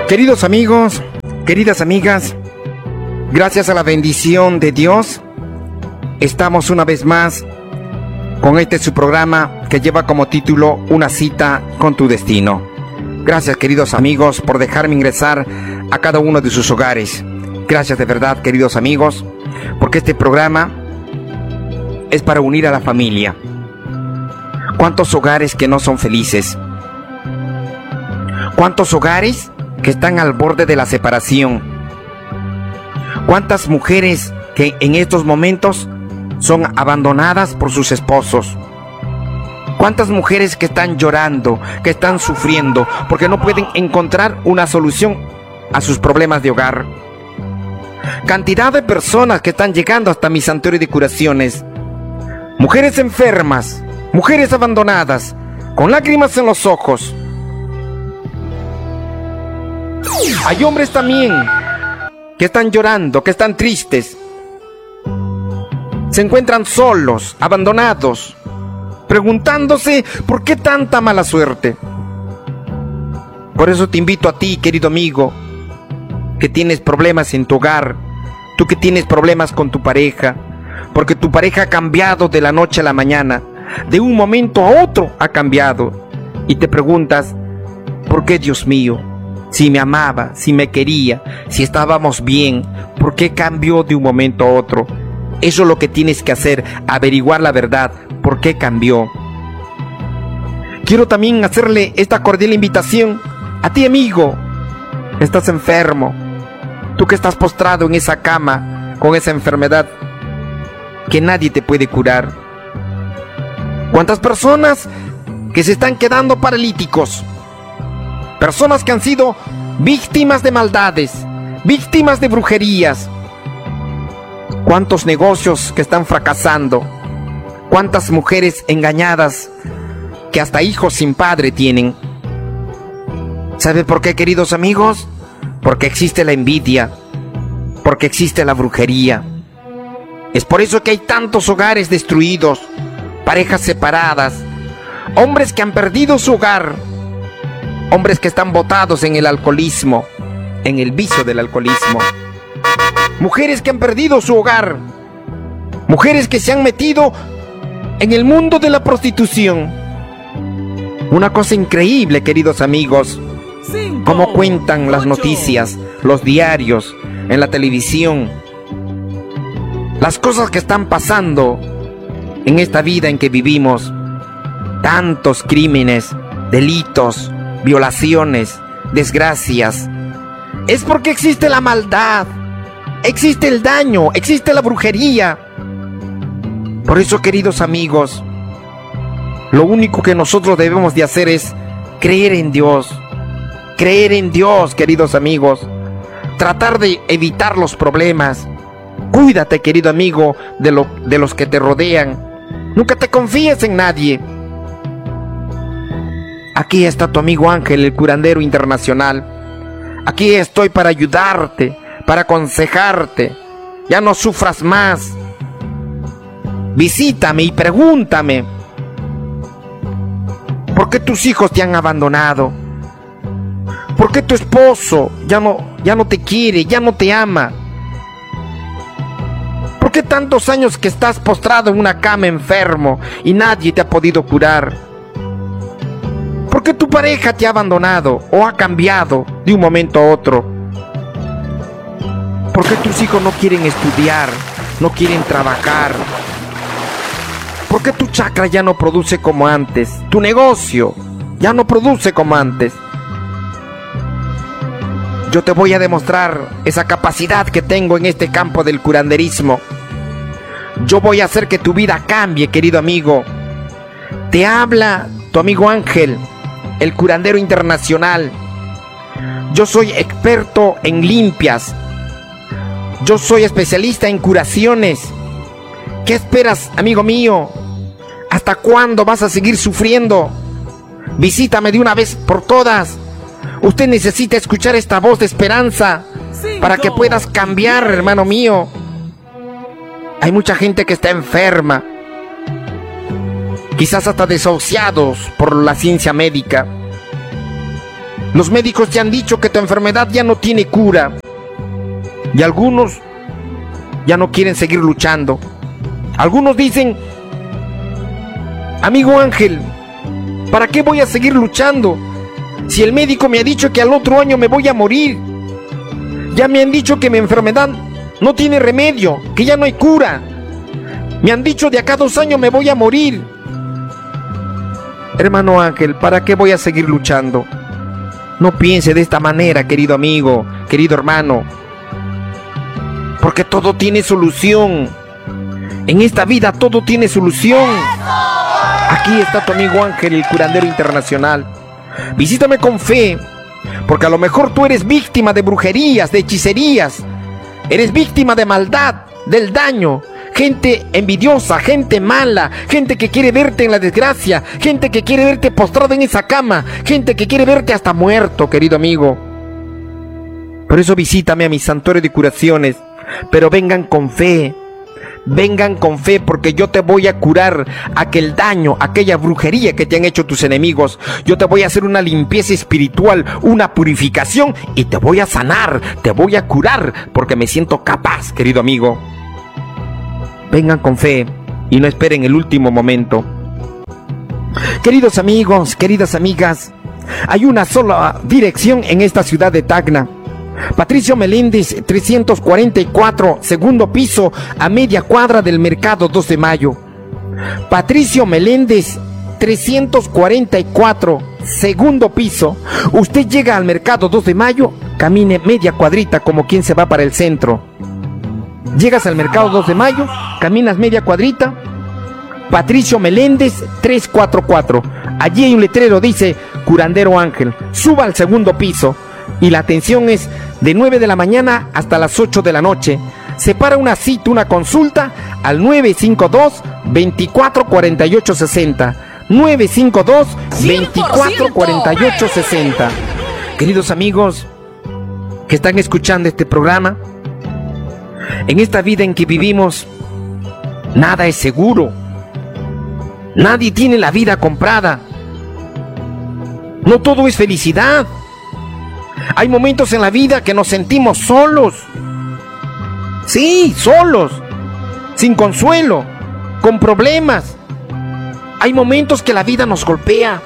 Queridos amigos, queridas amigas, gracias a la bendición de Dios, estamos una vez más con su programa que lleva como título Una cita con tu destino. Gracias, queridos amigos, por dejarme ingresar a cada uno de sus hogares. Gracias de verdad, queridos amigos, porque este programa es para unir a la familia. ¿Cuántos hogares que no son felices? ¿Cuántos hogares que están al borde de la separación? ¿Cuántas mujeres que en estos momentos son abandonadas por sus esposos? ¿Cuántas mujeres que están llorando, que están sufriendo porque no pueden encontrar una solución a sus problemas de hogar? Cantidad de personas que están llegando hasta mi santuario de curaciones. Mujeres enfermas, mujeres abandonadas, con lágrimas en los ojos. Hay hombres también que están llorando, que están tristes. Se encuentran solos, abandonados, preguntándose por qué tanta mala suerte. Por eso te invito a ti, querido amigo, que tienes problemas en tu hogar, tú que tienes problemas con tu pareja, porque tu pareja ha cambiado de la noche a la mañana, de un momento a otro ha cambiado, y te preguntas, ¿por qué, Dios mío? Si me amaba, si me quería, si estábamos bien, ¿por qué cambió de un momento a otro? Eso es lo que tienes que hacer, averiguar la verdad, ¿por qué cambió? Quiero también hacerle esta cordial invitación a ti, amigo, que estás enfermo, tú que estás postrado en esa cama con esa enfermedad que nadie te puede curar. ¿Cuántas personas que se están quedando paralíticos? Personas que han sido víctimas de maldades, víctimas de brujerías. ¿Cuántos negocios que están fracasando? ¿Cuántas mujeres engañadas que hasta hijos sin padre tienen? ¿Sabe por qué, queridos amigos? Porque existe la envidia, porque existe la brujería. Es por eso que hay tantos hogares destruidos, parejas separadas, hombres que han perdido su hogar, hombres que están botados en el alcoholismo, en el vicio del alcoholismo. Mujeres que han perdido su hogar, mujeres que se han metido en el mundo de la prostitución. Una cosa increíble, queridos amigos, como cuentan las noticias, los diarios, en la televisión, las cosas que están pasando en esta vida en que vivimos. Tantos crímenes, delitos, violaciones, desgracias. Es porque existe la maldad, existe el daño, existe la brujería. Por eso, queridos amigos, lo único que nosotros debemos de hacer es creer en Dios, queridos amigos, tratar de evitar los problemas. Cuídate, querido amigo, de los que te rodean. Nunca te confíes en nadie. Aquí está tu amigo Ángel, el curandero internacional. Aquí estoy para ayudarte, para aconsejarte. Ya no sufras más. Visítame y pregúntame, ¿por qué tus hijos te han abandonado? ¿Por qué tu esposo ya no te quiere, ya no te ama? ¿Por qué tantos años que estás postrado en una cama enfermo y nadie te ha podido curar? ¿Por qué tu pareja te ha abandonado o ha cambiado de un momento a otro? ¿Por qué tus hijos no quieren estudiar, no quieren trabajar? ¿Por qué tu chakra ya no produce como antes? Tu negocio ya no produce como antes. Yo te voy a demostrar esa capacidad que tengo en este campo del curanderismo. Yo voy a hacer que tu vida cambie, querido amigo. Te habla tu amigo Ángel, el curandero internacional. Yo soy experto en limpias. Yo soy especialista en curaciones. ¿Qué esperas, amigo mío? ¿Hasta cuándo vas a seguir sufriendo? Visítame de una vez por todas. Usted necesita escuchar esta voz de esperanza para que puedas cambiar, hermano mío. Hay mucha gente que está enferma, quizás hasta desahuciados por la ciencia médica. Los médicos te han dicho que tu enfermedad ya no tiene cura. Y algunos ya no quieren seguir luchando. Algunos dicen: amigo Ángel, ¿para qué voy a seguir luchando? Si el médico me ha dicho que al otro año me voy a morir. Ya me han dicho que mi enfermedad no tiene remedio, que ya no hay cura. Me han dicho de acá a 2 años me voy a morir. Hermano Ángel, ¿para qué voy a seguir luchando? No piense de esta manera, querido amigo, querido hermano. Porque todo tiene solución. En esta vida todo tiene solución. Aquí está tu amigo Ángel, el curandero internacional. Visítame con fe, porque a lo mejor tú eres víctima de brujerías, de hechicerías. Eres víctima de maldad, del daño. Gente envidiosa, gente mala, gente que quiere verte en la desgracia, gente que quiere verte postrado en esa cama, gente que quiere verte hasta muerto, querido amigo. Por eso visítame a mi santuario de curaciones, pero vengan con fe, porque yo te voy a curar aquel daño, aquella brujería que te han hecho tus enemigos. Yo te voy a hacer una limpieza espiritual, una purificación, y te voy a sanar, te voy a curar, porque me siento capaz, querido amigo. Vengan con fe y no esperen el último momento. Queridos amigos, queridas amigas, hay una sola dirección en esta ciudad de Tacna. Patricio Meléndez, 344, segundo piso, a media cuadra del Mercado 2 de Mayo. Patricio Meléndez, 344, segundo piso. Usted llega al Mercado 2 de Mayo, camine media cuadrita como quien se va para el centro. Llegas al Mercado 2 de Mayo, caminas media cuadrita, Patricio Meléndez 344. Allí hay un letrero, dice Curandero Ángel. Suba al segundo piso y la atención es de 9 de la mañana hasta las 8 de la noche. Separa una cita, una consulta al 952-244860. 952-244860. Queridos amigos que están escuchando este programa, en esta vida en que vivimos, nada es seguro. Nadie tiene la vida comprada. No todo es felicidad. Hay momentos en la vida que nos sentimos solos. Sí, solos, sin consuelo, con problemas. Hay momentos que la vida nos golpea.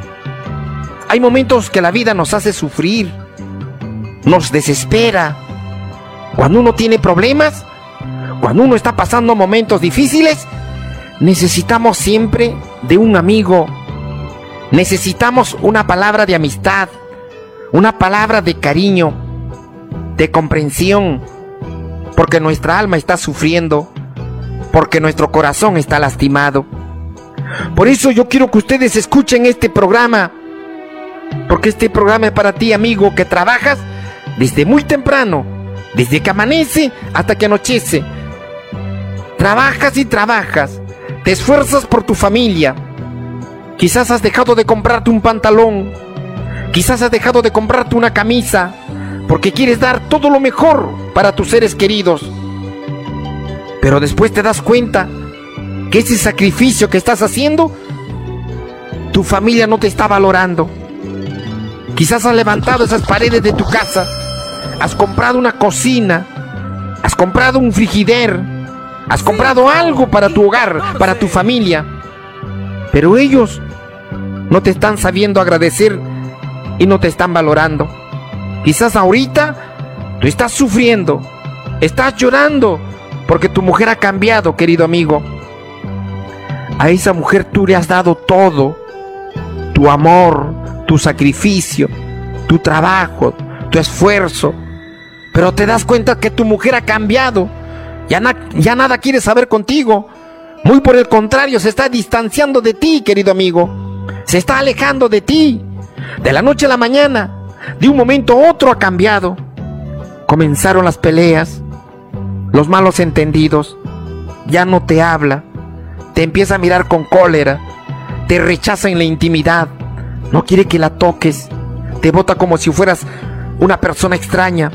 Hay momentos que la vida nos hace sufrir, nos desespera. Cuando uno tiene problemas, cuando uno está pasando momentos difíciles, necesitamos siempre de un amigo. Necesitamos una palabra de amistad, una palabra de cariño, de comprensión, porque nuestra alma está sufriendo, porque nuestro corazón está lastimado. Por eso yo quiero que ustedes escuchen este programa, porque este programa es para ti, amigo, que trabajas desde muy temprano, desde que amanece hasta que anochece. Trabajas y trabajas, te esfuerzas por tu familia. Quizás has dejado de comprarte un pantalón, quizás has dejado de comprarte una camisa, porque quieres dar todo lo mejor para tus seres queridos. Pero después te das cuenta que ese sacrificio que estás haciendo, tu familia no te está valorando. Quizás has levantado esas paredes de tu casa, has comprado una cocina, has comprado un frigider, has comprado algo para tu hogar, para tu familia, pero ellos no te están sabiendo agradecer y no te están valorando. Quizás ahorita tú estás sufriendo, estás llorando porque tu mujer ha cambiado, querido amigo. A esa mujer tú le has dado todo, tu amor, tu sacrificio, tu trabajo, tu esfuerzo, pero te das cuenta que tu mujer ha cambiado. Ya nada quiere saber contigo. Muy por el contrario, se está distanciando de ti, querido amigo. Se está alejando de ti. De la noche a la mañana, de un momento a otro ha cambiado. Comenzaron las peleas, los malos entendidos. Ya no te habla, te empieza a mirar con cólera, te rechaza en la intimidad, no quiere que la toques, te bota como si fueras una persona extraña.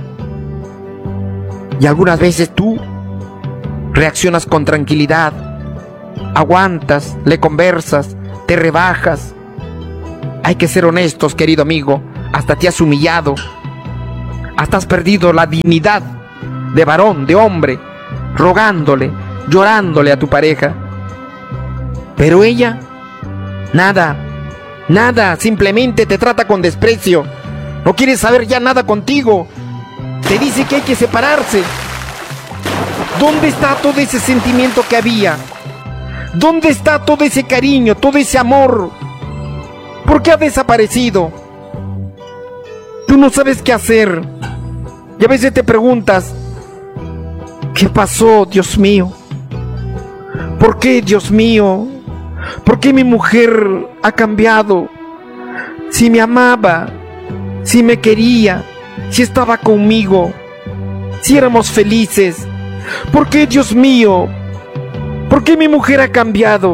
Y algunas veces tú reaccionas con tranquilidad, aguantas, le conversas, te rebajas. Hay que ser honestos, querido amigo, hasta te has humillado, hasta has perdido la dignidad de varón, de hombre, rogándole, llorándole a tu pareja. Pero ella, nada, simplemente te trata con desprecio, no quiere saber ya nada contigo, te dice que hay que separarse. ¿Dónde está todo ese sentimiento que había? ¿Dónde está todo ese cariño, todo ese amor? ¿Por qué ha desaparecido? Tú no sabes qué hacer. Y a veces te preguntas, ¿qué pasó, Dios mío? ¿Por qué, Dios mío? ¿Por qué mi mujer ha cambiado? Si me amaba, si me quería, si estaba conmigo, si éramos felices. ¿Por qué, Dios mío? ¿Por qué mi mujer ha cambiado?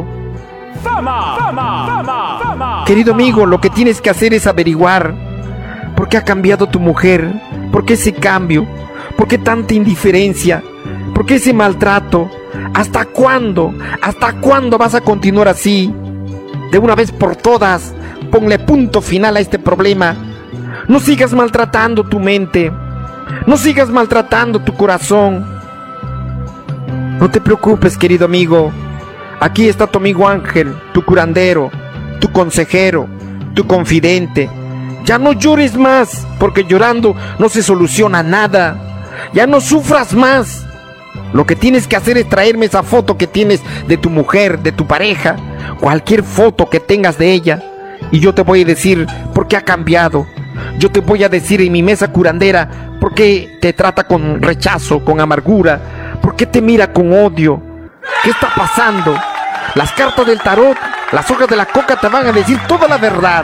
Querido amigo, lo que tienes que hacer es averiguar por qué ha cambiado tu mujer, por qué ese cambio, por qué tanta indiferencia, por qué ese maltrato. ¿Hasta cuándo? ¿Hasta cuándo vas a continuar así? De una vez por todas, ponle punto final a este problema. No sigas maltratando tu mente, no sigas maltratando tu corazón. No te preocupes, querido amigo. Aquí está tu amigo Ángel, tu curandero, tu consejero, tu confidente. Ya no llores más, porque llorando no se soluciona nada. Ya no sufras más. Lo que tienes que hacer es traerme esa foto que tienes de tu mujer, de tu pareja, cualquier foto que tengas de ella, y yo te voy a decir por qué ha cambiado. Yo te voy a decir en mi mesa curandera por qué te trata con rechazo, con amargura, por qué te mira con odio. ¿Qué está pasando? Las cartas del tarot, las hojas de la coca te van a decir toda la verdad.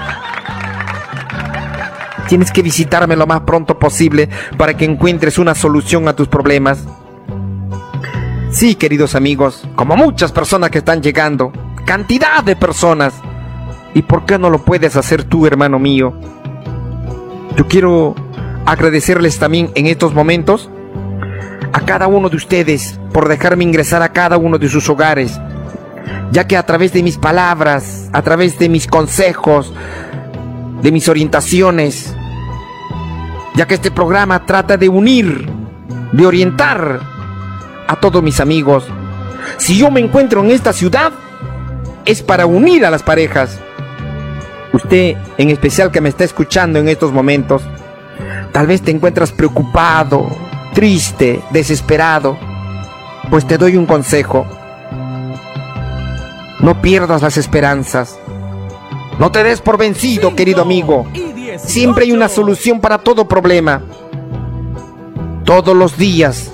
Tienes que visitarme lo más pronto posible para que encuentres una solución a tus problemas. Sí, queridos amigos, como muchas personas que están llegando, cantidad de personas. ¿Y por qué no lo puedes hacer tú, hermano mío? Yo quiero agradecerles también en estos momentos a cada uno de ustedes por dejarme ingresar a cada uno de sus hogares, ya que a través de mis palabras, a través de mis consejos, de mis orientaciones, ya que este programa trata de unir, de orientar a todos mis amigos. Si yo me encuentro en esta ciudad, es para unir a las parejas. Usted, en especial que me está escuchando en estos momentos, tal vez te encuentras preocupado, triste, desesperado. Pues te doy un consejo. No pierdas las esperanzas. No te des por vencido, querido amigo. Siempre hay una solución para todo problema. Todos los días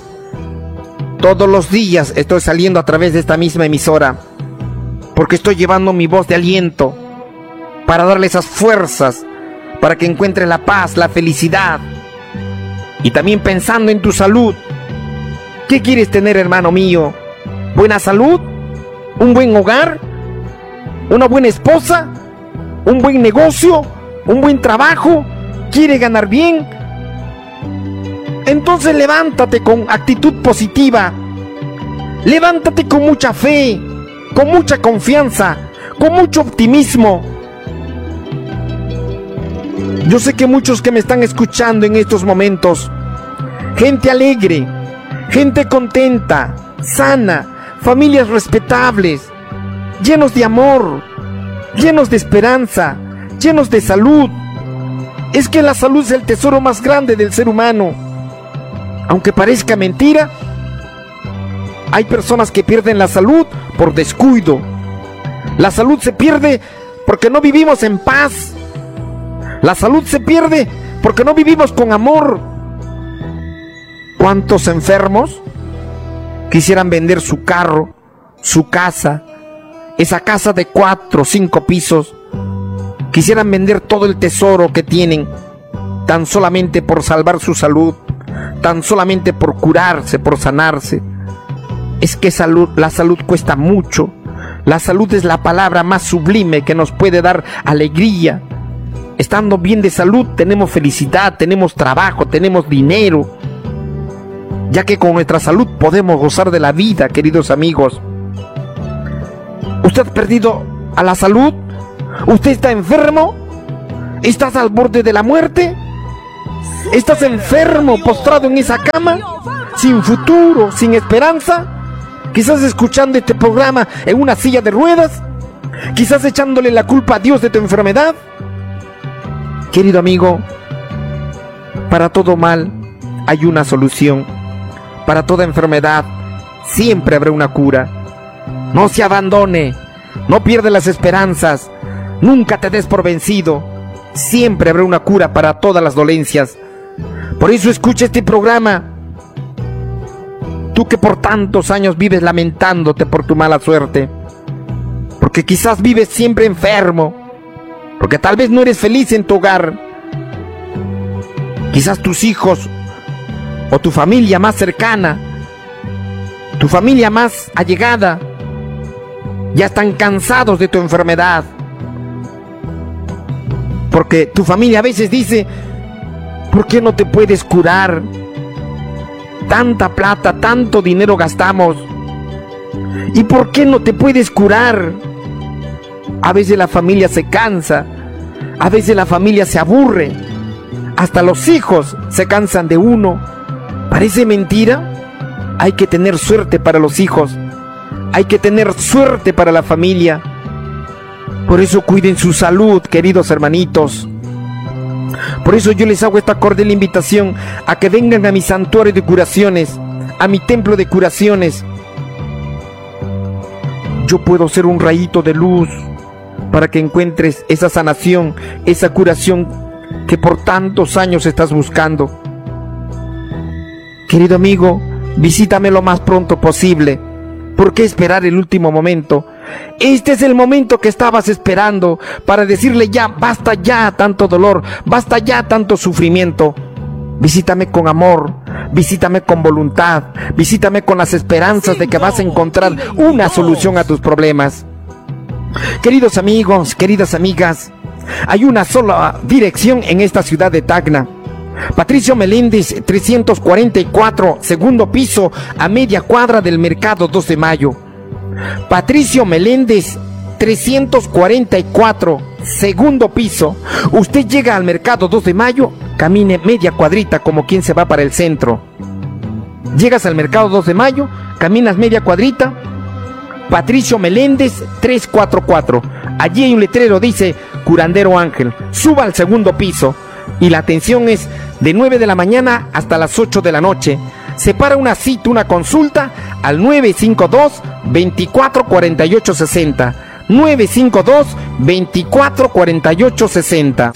estoy saliendo a través de esta misma emisora, porque estoy llevando mi voz de aliento para darle esas fuerzas, para que encuentre la paz, la felicidad, y también pensando en tu salud. ¿Qué quieres tener, hermano mío? ¿Buena salud? ¿Un buen hogar? ¿Una buena esposa? ¿Un buen negocio? ¿Un buen trabajo? ¿Quiere ganar bien? Entonces levántate con actitud positiva. Levántate con mucha fe, con mucha confianza, con mucho optimismo. Yo sé que muchos que me están escuchando en estos momentos, gente alegre, gente contenta, sana, familias respetables, llenos de amor, llenos de esperanza, llenos de salud. Es que la salud es el tesoro más grande del ser humano. Aunque parezca mentira, hay personas que pierden la salud por descuido. La salud se pierde porque no vivimos en paz. La salud se pierde porque no vivimos con amor. ¿Cuántos enfermos quisieran vender su carro, su casa, esa casa de 4 o 5 pisos? Quisieran vender todo el tesoro que tienen, tan solamente por salvar su salud, tan solamente por curarse, por sanarse. Es que la salud cuesta mucho. La salud es la palabra más sublime que nos puede dar alegría. Estando bien de salud tenemos felicidad, tenemos trabajo, tenemos dinero, ya que con nuestra salud podemos gozar de la vida, queridos amigos. ¿Usted ha perdido a la salud? ¿Usted está enfermo? ¿Estás al borde de la muerte? ¿Estás enfermo, postrado en esa cama? ¿Sin futuro, sin esperanza? ¿Quizás escuchando este programa en una silla de ruedas? ¿Quizás echándole la culpa a Dios de tu enfermedad? Querido amigo, para todo mal hay una solución. Para toda enfermedad siempre habrá una cura. No se abandone, no pierda las esperanzas, nunca te des por vencido. Siempre habrá una cura para todas las dolencias. Por eso escucha este programa. Tú que por tantos años vives lamentándote por tu mala suerte, porque quizás vives siempre enfermo, porque tal vez no eres feliz en tu hogar. Quizás tus hijos o tu familia más cercana, tu familia más allegada, ya están cansados de tu enfermedad. Porque tu familia a veces dice: ¿por qué no te puedes curar? Tanta plata, tanto dinero gastamos, ¿y por qué no te puedes curar? A veces la familia se cansa, a veces la familia se aburre, hasta los hijos se cansan de uno. ¿Parece mentira? Hay que tener suerte para los hijos, hay que tener suerte para la familia. Por eso cuiden su salud, queridos hermanitos. Por eso yo les hago esta cordial invitación a que vengan a mi santuario de curaciones, a mi templo de curaciones. Yo puedo ser un rayito de luz para que encuentres esa sanación, esa curación que por tantos años estás buscando. Querido amigo, visítame lo más pronto posible. ¿Por qué esperar el último momento? Este es el momento que estabas esperando para decirle ya, basta ya tanto dolor, basta ya tanto sufrimiento. Visítame con amor, visítame con voluntad, visítame con las esperanzas de que vas a encontrar una solución a tus problemas. Queridos amigos, queridas amigas, hay una sola dirección en esta ciudad de Tacna. Patricio Meléndez 344, segundo piso, a media cuadra del Mercado 2 de Mayo. Patricio Meléndez 344, segundo piso. Usted llega al Mercado 2 de Mayo, camine media cuadrita como quien se va para el centro. Llegas al Mercado 2 de Mayo, caminas media cuadrita. Patricio Meléndez 344. Allí hay un letrero, dice Curandero Ángel. Suba al segundo piso y la atención es de 9 de la mañana hasta las 8 de la noche. Separa una cita, una consulta al 952-244860. 952-244860.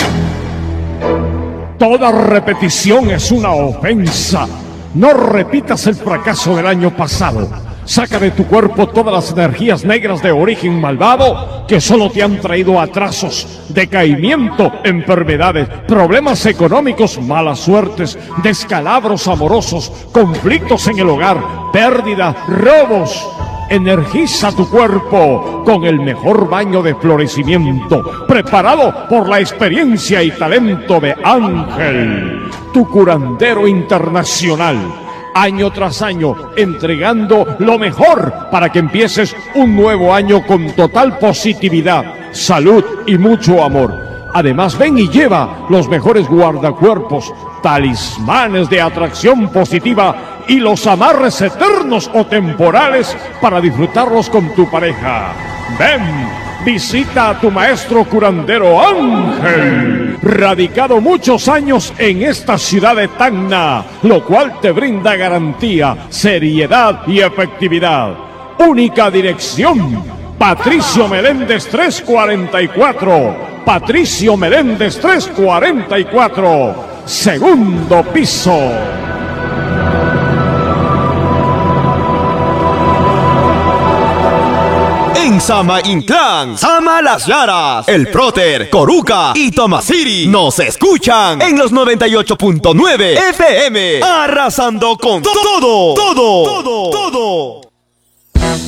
Toda repetición es una ofensa. No repitas el fracaso del año pasado. Saca de tu cuerpo todas las energías negras de origen malvado que solo te han traído atrasos, decaimiento, enfermedades, problemas económicos, malas suertes, descalabros amorosos, conflictos en el hogar, pérdida, robos. Energiza tu cuerpo con el mejor baño de florecimiento, preparado por la experiencia y talento de Ángel, tu curandero internacional. Año tras año, entregando lo mejor para que empieces un nuevo año con total positividad, salud y mucho amor. Además, ven y lleva los mejores guardacuerpos, talismanes de atracción positiva y los amarres eternos o temporales para disfrutarlos con tu pareja. Ven. Visita a tu maestro curandero Ángel, radicado muchos años en esta ciudad de Tacna, lo cual te brinda garantía, seriedad y efectividad. Única dirección, Patricio Meléndez 344, Patricio Meléndez 344, segundo piso. En Sama Inclán, Sama Las Llaras, El Próter, Coruca y Tomasiri nos escuchan en los 98.9 FM, arrasando con todo.